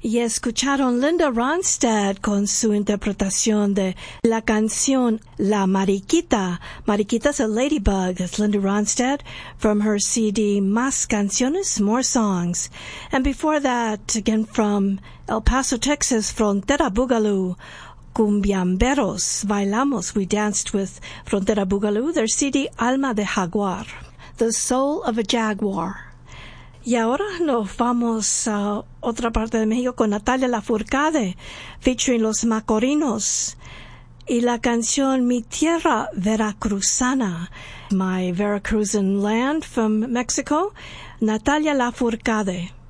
Y escucharon Linda Ronstadt con su interpretación de la canción La Mariquita. Mariquita's a ladybug. That's Linda Ronstadt from her CD Más Canciones, More Songs. And before that, again from El Paso, Texas, Frontera Boogaloo, Cumbiamberos, Bailamos. We danced with Frontera Boogaloo, their CD Alma de Jaguar, The Soul of a Jaguar. Y ahora nos vamos a otra parte de México con Natalia Lafourcade, featuring Los Macorinos, y la canción Mi Tierra Veracruzana, My Veracruzan Land from Mexico, Natalia Lafourcade.